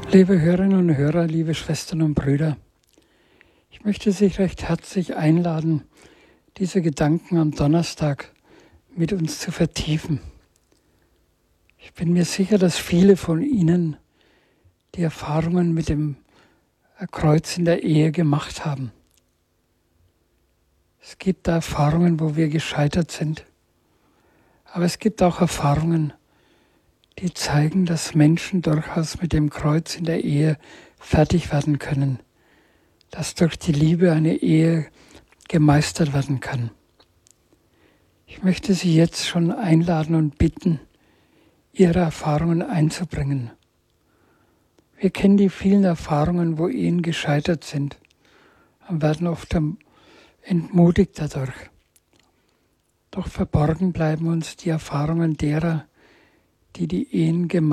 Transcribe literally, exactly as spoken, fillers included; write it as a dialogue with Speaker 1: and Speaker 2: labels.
Speaker 1: Liebe Hörerinnen und Hörer, liebe Schwestern und Brüder, ich möchte Sie recht herzlich einladen, diese Gedanken am Donnerstag mit uns zu vertiefen. Ich bin mir sicher, dass viele von Ihnen die Erfahrungen mit dem Kreuz in der Ehe gemacht haben. Es gibt da Erfahrungen, wo wir gescheitert sind, aber es gibt auch Erfahrungen, die zeigen, dass Menschen durchaus mit dem Kreuz in der Ehe fertig werden können, dass durch die Liebe eine Ehe gemeistert werden kann. Ich möchte Sie jetzt schon einladen und bitten, Ihre Erfahrungen einzubringen. Wir kennen die vielen Erfahrungen, wo Ehen gescheitert sind und werden oft entmutigt dadurch. Doch verborgen bleiben uns die Erfahrungen derer, die die Ehen gemeistert